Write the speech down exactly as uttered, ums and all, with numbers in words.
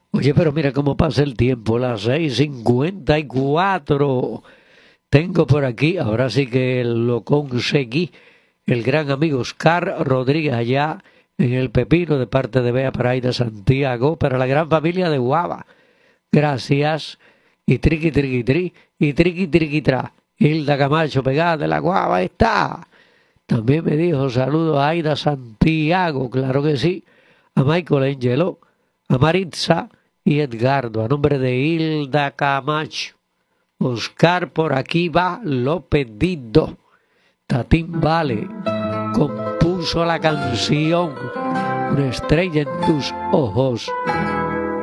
Oye, pero mira cómo pasa el tiempo, las seis cincuenta y cuatro. Tengo por aquí, ahora sí que lo conseguí, el gran amigo Oscar Rodríguez allá en el Pepino de parte de Bea Paraída Santiago para la gran familia de Guava. Gracias. Y triqui triqui tri, y triqui triqui tra. Hilda Camacho pegada de la Guava está. También me dijo saludos a Aida Santiago, claro que sí. A Michael Angelo, a Maritza y Edgardo, a nombre de Hilda Camacho. Oscar, por aquí va lo pedido. Tatín Vale compuso la canción Una estrella en tus ojos.